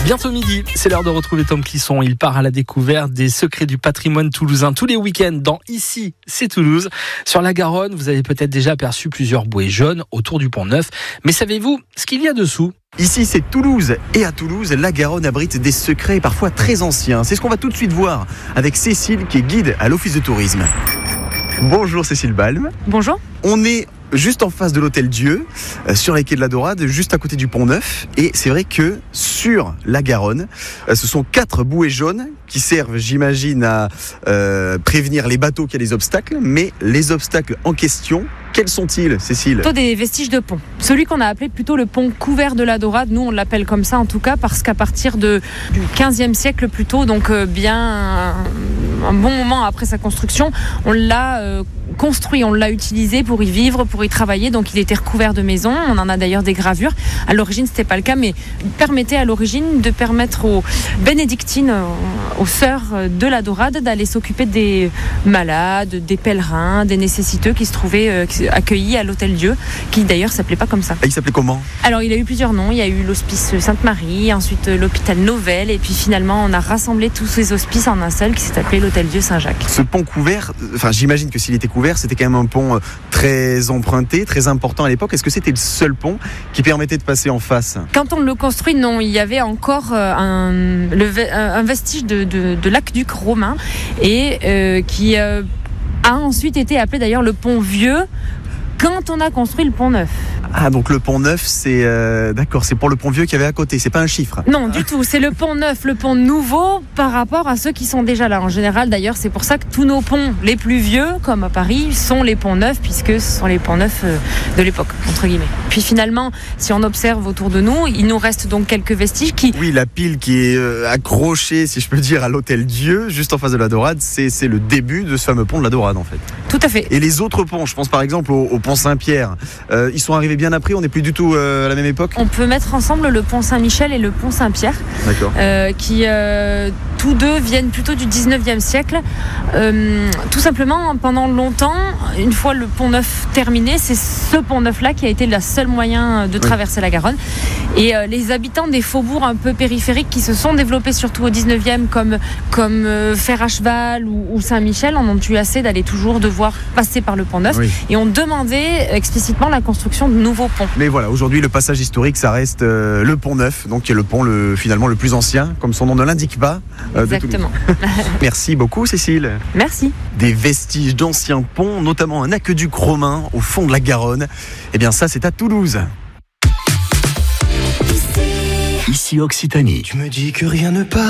Bientôt midi, c'est l'heure de retrouver Tom Clisson. Il part à la découverte des secrets du patrimoine toulousain tous les week-ends dans Ici, c'est Toulouse. Sur la Garonne, vous avez peut-être déjà aperçu plusieurs bouées jaunes autour du Pont Neuf. Mais savez-vous ce qu'il y a dessous ? Ici, c'est Toulouse. Et à Toulouse, la Garonne abrite des secrets parfois très anciens. C'est ce qu'on va tout de suite voir avec Cécile, qui est guide à l'Office de tourisme. Bonjour Cécile Balme. Bonjour. On est juste en face de l'Hôtel Dieu, sur les quais de la Dorade, juste à côté du Pont Neuf. Et c'est vrai que sur la Garonne, ce sont 4 bouées jaunes qui servent, j'imagine, à prévenir les bateaux qu'il y a des obstacles. Mais les obstacles en question, quels sont-ils, Cécile ? Plutôt des vestiges de pont. Celui qu'on a appelé plutôt le pont couvert de la Dorade, nous on l'appelle comme ça en tout cas, parce qu'à partir du 15e siècle plutôt, donc bien un bon moment après sa construction, on l'a construit, on l'a utilisé pour y vivre, pour y travailler, donc il était recouvert de maisons. On en a d'ailleurs des gravures. À l'origine, c'était pas le cas, mais il permettait à l'origine de permettre aux bénédictines, aux sœurs de la Dorade, d'aller s'occuper des malades, des pèlerins, des nécessiteux qui se trouvaient accueillis à l'Hôtel Dieu, qui d'ailleurs s'appelait pas comme ça. Il s'appelait comment ? Alors il a eu plusieurs noms. Il y a eu l'hospice Sainte-Marie, ensuite l'hôpital Novelle, et puis finalement on a rassemblé tous ces hospices en un seul qui s'est appelé l'Hôtel Dieu Saint-Jacques. Ce pont couvert, j'imagine que s'il était couvert, c'était quand même un pont très emprunté, très important à l'époque. Est-ce que c'était le seul pont qui permettait de passer en face ? Quand on le construit, non, il y avait encore un vestige de l'aqueduc romain et qui a ensuite été appelé d'ailleurs le pont vieux quand on a construit le pont neuf. Ah, donc le pont neuf, c'est d'accord, c'est pour le pont vieux qu'il y avait à côté, c'est pas un chiffre. Non, du tout, c'est le pont neuf, le pont nouveau par rapport à ceux qui sont déjà là. En général, d'ailleurs, c'est pour ça que tous nos ponts les plus vieux, comme à Paris, sont les ponts neufs, puisque ce sont les ponts neufs de l'époque, entre guillemets. Puis finalement, si on observe autour de nous, il nous reste donc quelques vestiges qui... Oui, la pile qui est accrochée, si je peux dire, à l'Hôtel Dieu, juste en face de la Dorade, c'est le début de ce fameux pont de la Dorade, en fait. Tout à fait. Et les autres ponts, je pense par exemple au pont Saint-Pierre, ils sont arrivés bien après, on n'est plus du tout à la même époque. On peut mettre ensemble le pont Saint-Michel et le pont Saint-Pierre, d'accord. Qui tous deux viennent plutôt du 19e siècle. Tout simplement, pendant longtemps, une fois le pont neuf terminé, c'est ce pont neuf-là qui a été le seul moyen de traverser la Garonne. Et les habitants des faubourgs un peu périphériques qui se sont développés surtout au 19e, comme Fer à Cheval ou Saint-Michel, en ont eu assez d'aller toujours devoir passer par le pont neuf. Oui. Et ont demandé explicitement la construction de nouveaux ponts. Mais voilà, aujourd'hui le passage historique, ça reste le pont neuf, donc qui est le pont finalement le plus ancien, comme son nom ne l'indique pas. Exactement. Merci beaucoup Cécile. Merci. Des vestiges d'anciens ponts, notamment un aqueduc romain au fond de la Garonne. Eh bien ça, c'est à Toulouse. Ici Occitanie. Tu me dis que rien ne part.